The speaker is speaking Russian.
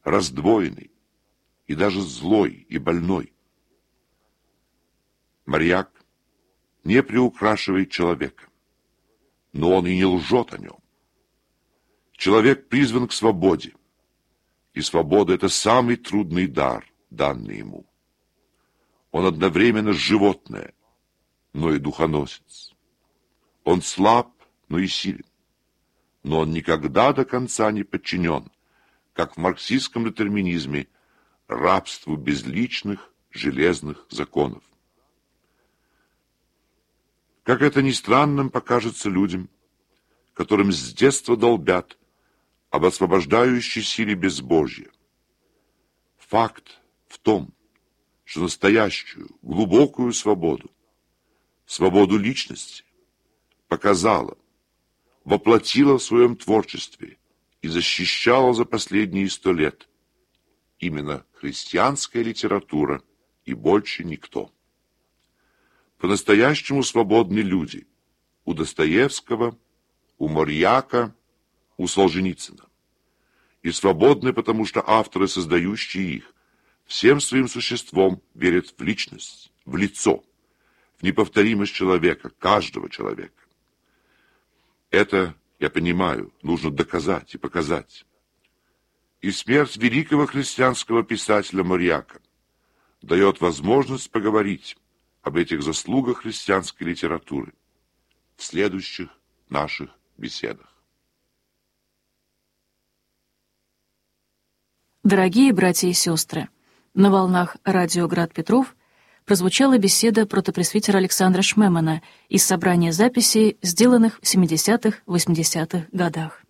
раздвоенный и даже злой и больной. Марьяк не приукрашивает человека, но он и не лжет о нем. Человек призван к свободе, и свобода — это самый трудный дар, данный ему. Он одновременно животное, но и духоносец. Он слаб, но и силен. Но он никогда до конца не подчинен, как в марксистском детерминизме, рабству безличных железных законов. Как это ни странным покажется людям, которым с детства долбят об освобождающей силе безбожья. Факт в том, что настоящую, глубокую свободу, свободу личности, показала, воплотила в своем творчестве и защищала за последние 100 лет именно христианская литература и больше никто. По-настоящему свободны люди у Достоевского, у Марьяка, у Солженицына. И свободны, потому что авторы, создающие их, всем своим существом верят в личность, в лицо, в неповторимость человека, каждого человека. Это, я понимаю, нужно доказать и показать. И смерть великого христианского писателя Марьяка дает возможность поговорить об этих заслугах христианской литературы в следующих наших беседах. Дорогие братья и сестры, на волнах радио «Град Петров» прозвучала беседа протопресвитера Александра Шмемана из собрания записей, сделанных в 70-80-х годах.